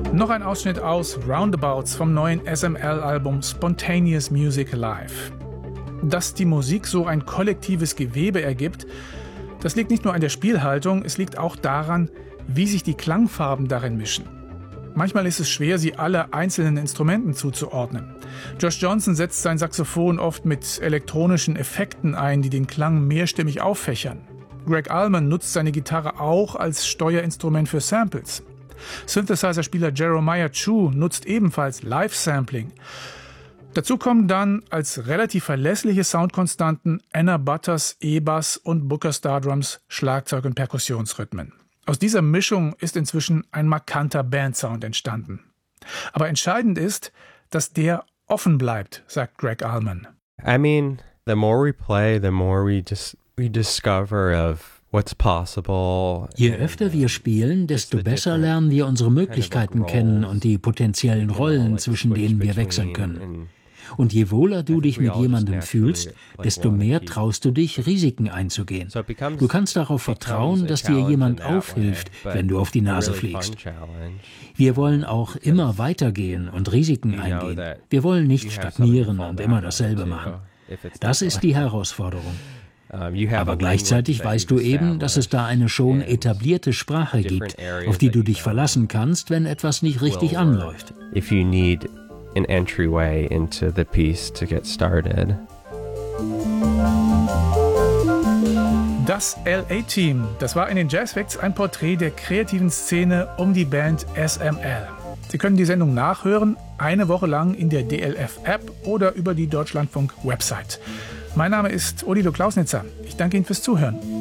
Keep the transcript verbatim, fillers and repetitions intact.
Noch ein Ausschnitt aus Roundabouts vom neuen S M L-Album Spontaneous Music Live. Dass die Musik so ein kollektives Gewebe ergibt, das liegt nicht nur an der Spielhaltung, es liegt auch daran, wie sich die Klangfarben darin mischen. Manchmal ist es schwer, sie alle einzelnen Instrumenten zuzuordnen. Josh Johnson setzt sein Saxophon oft mit elektronischen Effekten ein, die den Klang mehrstimmig auffächern. Greg Allman nutzt seine Gitarre auch als Steuerinstrument für Samples. Synthesizer-Spieler Jeremiah Chu nutzt ebenfalls Live-Sampling. Dazu kommen dann als relativ verlässliche Soundkonstanten Anna Butters E-Bass und Booker Stardrums Schlagzeug- und Perkussionsrhythmen. Aus dieser Mischung ist inzwischen ein markanter Bandsound entstanden. Aber entscheidend ist, dass der offen bleibt, sagt Greg Allman. I mean, the more we play, the more we just we discover of what's possible. Je öfter wir spielen, desto besser lernen wir unsere Möglichkeiten kennen und die potenziellen Rollen, zwischen denen wir wechseln können. Und je wohler du dich mit jemandem fühlst, desto mehr traust du dich, Risiken einzugehen. Du kannst darauf vertrauen, dass dir jemand aufhilft, wenn du auf die Nase fliegst. Wir wollen auch immer weitergehen und Risiken eingehen. Wir wollen nicht stagnieren und immer dasselbe machen. Das ist die Herausforderung. Aber gleichzeitig weißt du eben, dass es da eine schon etablierte Sprache gibt, auf die du dich verlassen kannst, wenn etwas nicht richtig anläuft. If you need an entryway into the piece to get started. Das L A-Team, das war in den Jazz Facts ein Porträt der kreativen Szene um die Band S M L. Sie können die Sendung nachhören, eine Woche lang in der D L F-App oder über die Deutschlandfunk-Website. Mein Name ist Odilo Klausnitzer. Ich danke Ihnen fürs Zuhören.